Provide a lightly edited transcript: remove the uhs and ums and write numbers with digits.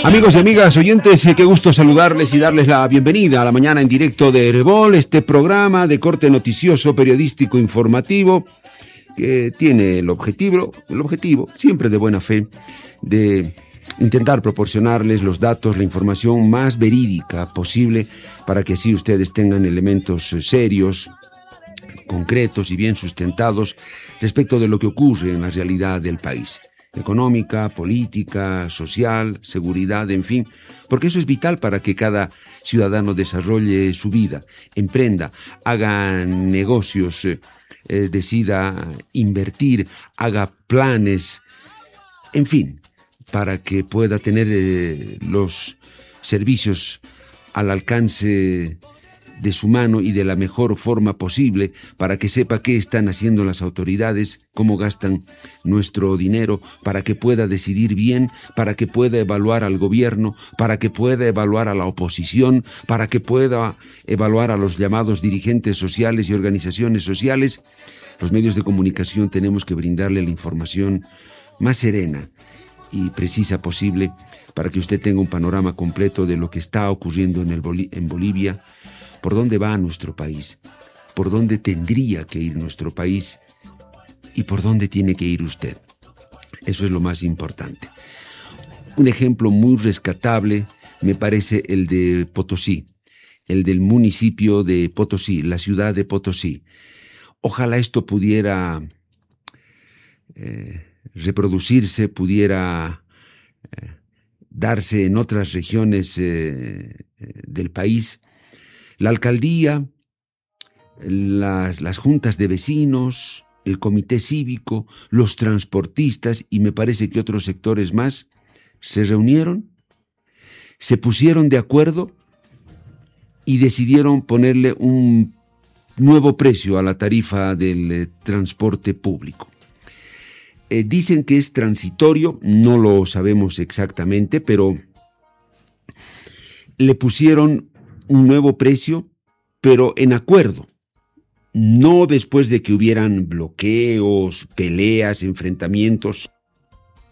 Amigos y amigas oyentes, qué gusto saludarles y darles la bienvenida a la mañana en directo de Erebol, este programa de corte noticioso, periodístico, informativo, que tiene el objetivo, siempre de buena fe, de intentar proporcionarles los datos, la información más verídica posible, para que así ustedes tengan elementos serios, concretos y bien sustentados respecto de lo que ocurre en la realidad del país. Económica, política, social, seguridad, en fin, porque eso es vital para que cada ciudadano desarrolle su vida, emprenda, haga negocios, decida invertir, haga planes, en fin, para que pueda tener los servicios al alcance de su mano y de la mejor forma posible, para que sepa qué están haciendo las autoridades, cómo gastan nuestro dinero, para que pueda decidir bien, para que pueda evaluar al gobierno, para que pueda evaluar a la oposición, para que pueda evaluar a los llamados dirigentes sociales y organizaciones sociales. Los medios de comunicación tenemos que brindarle la información más serena y precisa posible para que usted tenga un panorama completo de lo que está ocurriendo en Bolivia, por dónde va nuestro país, por dónde tendría que ir nuestro país y por dónde tiene que ir usted. Eso es lo más importante. Un ejemplo muy rescatable me parece el de Potosí, el del municipio de Potosí, la ciudad de Potosí. Ojalá esto pudiera reproducirse, pudiera darse en otras regiones del país. La alcaldía, las juntas de vecinos, el comité cívico, los transportistas y me parece que otros sectores más se reunieron, se pusieron de acuerdo y decidieron ponerle un nuevo precio a la tarifa del transporte público. Dicen que es transitorio, no lo sabemos exactamente, pero le pusieron un nuevo precio, pero en acuerdo, no después de que hubieran bloqueos, peleas, enfrentamientos,